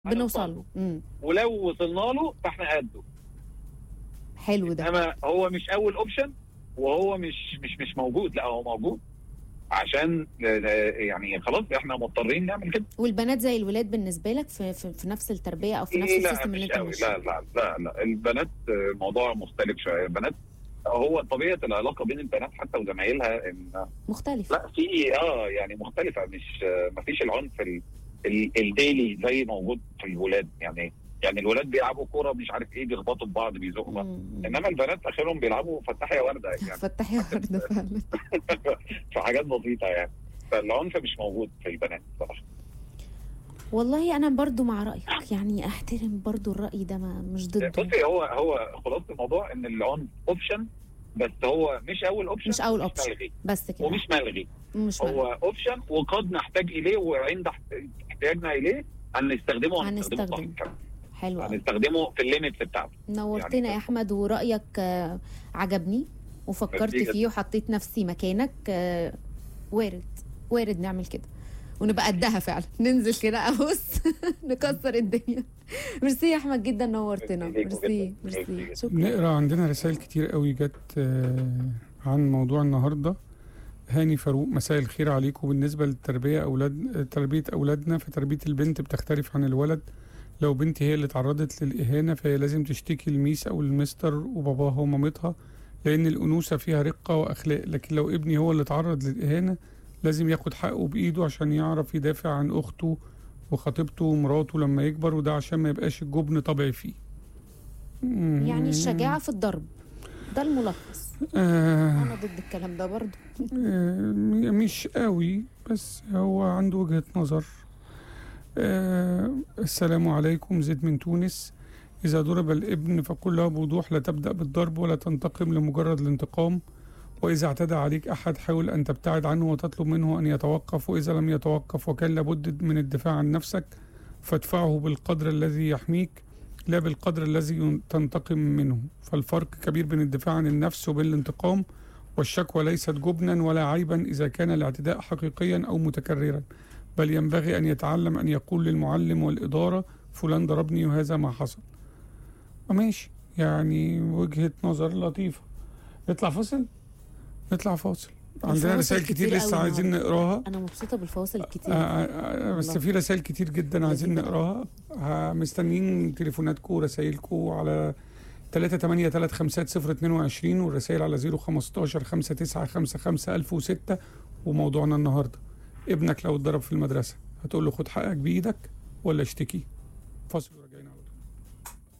بنوصل له. ولو وصلنا له فاحنا قده. حلو ده. انما هو مش اول اوبشن، وهو مش موجود، لا هو موجود عشان يعني خلاص احنا مضطرين نعمل كده. والبنات زي الولاد بالنسبه لك في نفس التربيه او في نفس السيستم اللي انت ماشي؟ لا البنات موضوع مختلف شويه. البنات هو طبيعه العلاقه بين البنات حتى وزمايلها ان مختلف. لا في يعني مختلفه، مش ما فيش العنف الديلي زي موجود في الولاد. يعني الولاد بيلعبوا كوره مش عارف ايه، بيخبطوا في بعض، بيزقوا بعض، انما البنات اخرهم بيلعبوا فتح يا ورده يعني. فتح يا ورده فعلا. في حاجات بسيطه يعني. فالعنف مش موجود في البنات صراحه. والله انا برضو مع رايك، يعني احترم برضو الراي ده، مش ضده. بصي هو خلاصه الموضوع ان العنف اوبشن، بس هو مش اول اوبشن، مش اول اوبشن بس كده، ومش ملغي. هو اوبشن وقد نحتاج اليه، وعند احتياجنا اليه هنستخدمه صح. حلو، هنستخدمه في الليميتس بتاعته. نورتنا يعني يا احمد، ورايك عجبني وفكرت فيه وحطيت نفسي مكانك. وارد نعمل كده ونبقى قدها فعلا، ننزل كده ابص نكسر الدنيا. ميرسي يا احمد جدا، نورتنا. ميرسي شكرا. نقرا عندنا رسائل كتير قوي جت عن موضوع النهارده. هاني فاروق، مساء الخير عليكم. بالنسبه تربيه اولادنا، فتربيه البنت بتختلف عن الولد. لو بنتي هي اللي تعرضت للاهانه فهي لازم تشتكي الميس او المستر وباباها ومامتها، لان الانوثه فيها رقه واخلاق. لكن لو ابني هو اللي تعرض للاهانه لازم ياخد حقه بايده عشان يعرف يدافع عن اخته وخطيبته ومراته لما يكبر، وده عشان ما يبقاش الجبن طبعي فيه. يعني الشجاعة في الضرب، ده الملخص. انا ضد الكلام ده برضو. مش قوي، بس هو عنده وجهة نظر. السلام عليكم، زيد من تونس. إذا ضرب الابن فقل له بوضوح لا تبدأ بالضرب ولا تنتقم لمجرد الانتقام، وإذا اعتدى عليك أحد حاول أن تبتعد عنه وتطلب منه أن يتوقف، وإذا لم يتوقف وكان لابد من الدفاع عن نفسك فادفعه بالقدر الذي يحميك لا بالقدر الذي تنتقم منه. فالفرق كبير بين الدفاع عن النفس وبين الانتقام، والشكوى ليست جبنا ولا عيبا إذا كان الاعتداء حقيقيا أو متكررا، بل ينبغي أن يتعلم أن يقول للمعلم والإدارة فلان ضربني وهذا ما حصل. ماشي، يعني وجهة نظر لطيفة. نطلع فاصل. عندنا رسائل كتير لسه عايزين نقراها. انا مبسوطه بالفواصل الكتير. بس في رسائل كتير جدا عايزين نقراها. مستنيين تليفوناتكم ورسائلكم على 3835022، والرسائل على 015 5955 1006. وموضوعنا النهارده، ابنك لو اتضرب في المدرسه هتقول له خد حقك بايدك ولا اشتكي؟ فاصل.